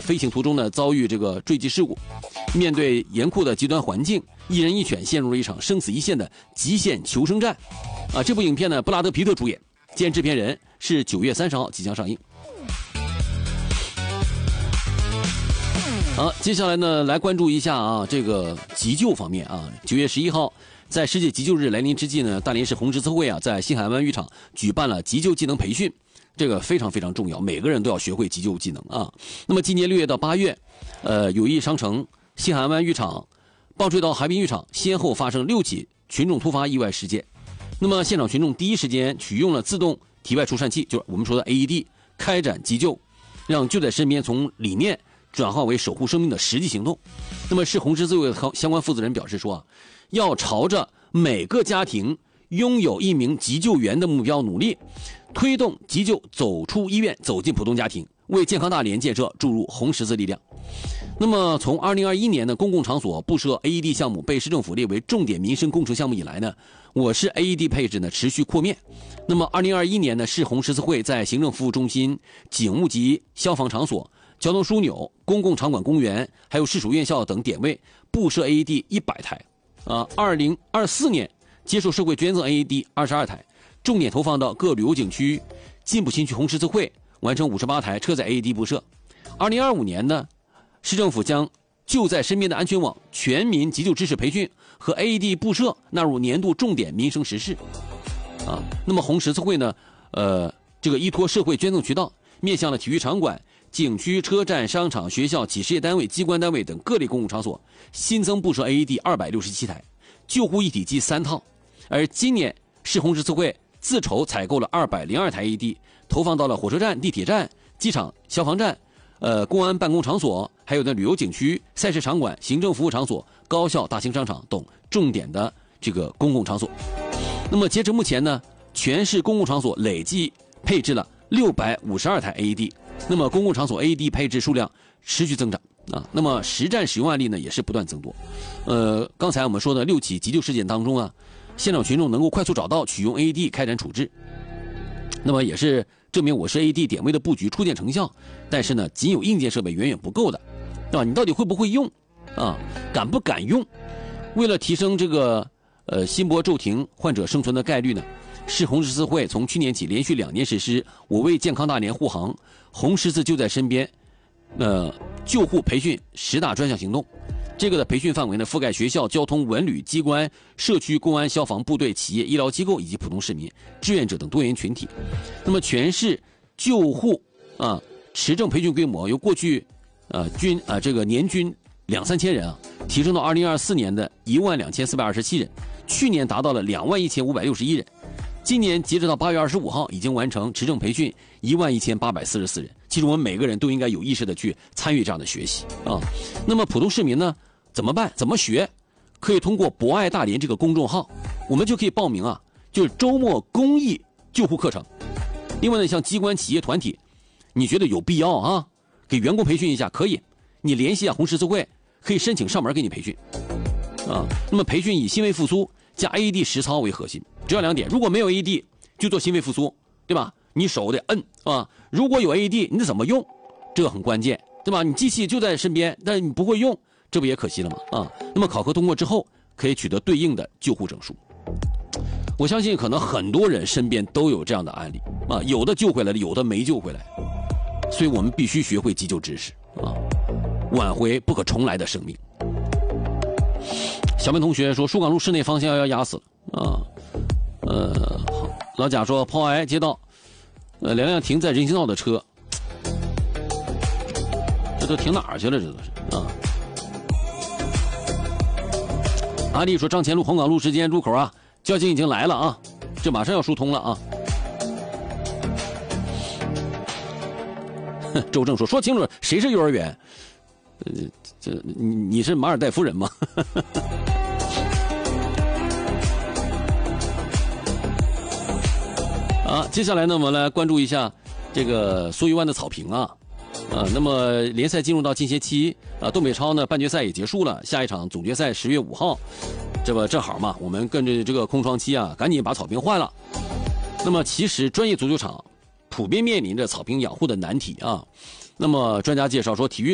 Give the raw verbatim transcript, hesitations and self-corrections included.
飞行途中呢遭遇这个坠机事故，面对严酷的极端环境，一人一犬陷入了一场生死一线的极限求生战。啊，这部影片呢，布拉德·皮特主演，兼制片人，是九月三十号即将上映。好，接下来呢，来关注一下啊，这个急救方面啊。九月十一号，在世界急救日来临之际呢，大连市红十字会啊，在新海湾浴场举办了急救技能培训，这个非常非常重要，每个人都要学会急救技能啊。那么今年六月到八月，呃，友谊商城、新海湾浴场、棒槌岛海滨浴场先后发生六起群众突发意外事件。那么现场群众第一时间取用了自动体外除颤器，就是我们说的 A E D， 开展急救，让就在身边从理念转化为守护生命的实际行动。那么市红十字会相关负责人表示说啊，要朝着每个家庭拥有一名急救员的目标努力，推动急救走出医院，走进普通家庭，为健康大连建设注入红十字力量。那么从二零二一年的公共场所布设 A E D 项目被市政府列为重点民生工程项目以来呢，我市 A E D 配置呢持续扩面。那么二零二一年呢，市红十字会在行政服务中心、警务及消防场所、交通枢纽、公共场馆、公园，还有市属院校等点位布设 A E D 一百台。啊，二零二四年接受社会捐赠 A E D 二十二台，重点投放到各旅游景区、进步新区红十字会，完成五十八台车载 A E D 布设。二零二五年呢，市政府将就在身边的安全网全民急救知识培训和 A E D 布设纳入年度重点民生实事。啊，那么红十字会呢，呃，这个依托社会捐赠渠道，面向了体育场馆、景区、车站、商场、学校、企事业单位、机关单位等各类公共场所，新增布设 A E D 二百六十七台，救护一体机三套。而今年市红十字会自筹采购了二百零二台 A E D， 投放到了火车站、地铁站、机场、消防站、呃公安办公场所，还有呢旅游景区、赛事场馆、行政服务场所、高校、大型商场等重点的这个公共场所。那么截至目前呢，全市公共场所累计配置了六百五十二台 A E D， 那么公共场所 A E D 配置数量持续增长啊。那么实战使用案例呢也是不断增多。呃，刚才我们说的六起急救事件当中啊，现场群众能够快速找到取用 A E D 开展处置，那么也是证明我市 A E D 点位的布局初见成效。但是呢，仅有硬件设备远远不够的，对吧？你到底会不会用啊？敢不敢用？为了提升这个呃心搏骤停患者生存的概率呢，市红十字会从去年起连续两年实施“我为健康大连护航，红十字就在身边”呃救护培训十大专项行动。这个的培训范围呢，覆盖学校、交通、文旅机关、社区、公安、消防部队、企业、医疗机构以及普通市民、志愿者等多元群体。那么全市救护啊持证培训规模由过去呃均啊、呃、这个年均两三千人啊，提升到二零二四年的一万两千四百二十七人，去年达到了两万一千五百六十一人。今年截止到八月二十五号，已经完成持证培训一万一千八百四十四人。其实我们每个人都应该有意识的去参与这样的学习啊。那么普通市民呢，怎么办？怎么学？可以通过博爱大连这个公众号，我们就可以报名啊，就是周末公益救护课程。另外呢，像机关、企业、团体，你觉得有必要啊，给员工培训一下，可以，你联系一下红十字会，可以申请上门给你培训啊。那么培训以心肺复苏加 A E D 实操为核心，只要两点：如果没有 A E D， 就做心肺复苏，对吧？你手得摁啊。如果有 A E D， 你得怎么用？这个很关键，对吧？你机器就在身边，但是你不会用，这不也可惜了吗？啊，那么考核通过之后，可以取得对应的救护证书。我相信可能很多人身边都有这样的案例啊，有的救回来了，有的没救回来，所以我们必须学会急救知识啊，挽回不可重来的生命。小明同学说，疏港路市内方向要压死了啊。呃，老贾说，抛癌街道，呃，两辆停在人行道的车，这都停哪儿去了？这都是啊。阿丽说，张前路红港路之间入口啊，交警已经来了啊，这马上要疏通了啊。周正说，说清楚谁是幼儿园？呃，这你你是马尔代夫人吗？啊，接下来呢，我们来关注一下这个苏玉湾的草坪啊，啊，那么联赛进入到近歇期啊，东北超呢半决赛也结束了，下一场总决赛十月五号，这不正好嘛，我们跟着这个空窗期啊，赶紧把草坪换了。那么其实专业足球场普遍面临着草坪养护的难题啊，那么专家介绍说，体育